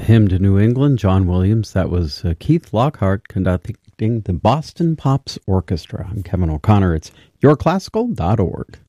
Hymn to New England, John Williams. That was Keith Lockhart conducting the Boston Pops Orchestra. I'm Kevin O'Connor. It's yourclassical.org.